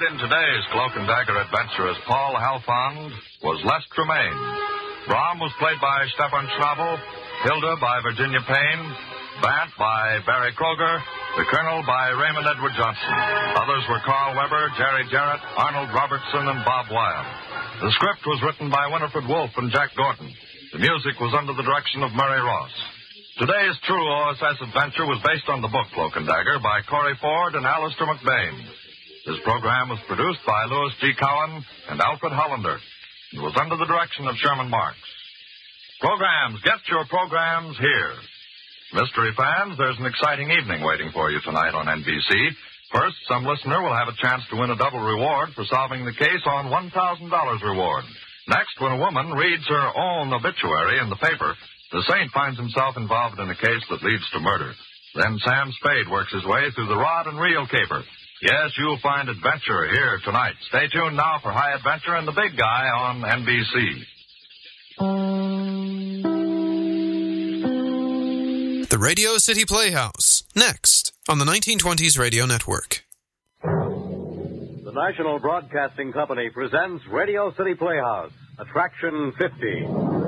Starred in today's Cloak and Dagger adventure as Paul Halfond was Les Tremaine. Brom was played by Stefan Schnabel, Hilda by Virginia Payne, Bant by Barry Kroger, the Colonel by Raymond Edward Johnson. Others were Carl Weber, Jerry Jarrett, Arnold Robertson, and Bob Wilde. The script was written by Winifred Wolfe and Jack Gordon. The music was under the direction of Murray Ross. Today's true OSS adventure was based on the book Cloak and Dagger by Corey Ford and Alistair McBain. This program was produced by Louis G. Cowan and Alfred Hollander. It was under the direction of Sherman Marks. Programs, get your programs here. Mystery fans, there's an exciting evening waiting for you tonight on NBC. First, some listener will have a chance to win a double reward for solving the case on $1,000 reward. Next, when a woman reads her own obituary in the paper, the saint finds himself involved in a case that leads to murder. Then Sam Spade works his way through the rod and reel caper. Yes, you'll find adventure here tonight. Stay tuned now for High Adventure and the Big Guy on NBC. The Radio City Playhouse, next on the 1920s Radio Network. The National Broadcasting Company presents Radio City Playhouse, Attraction 50.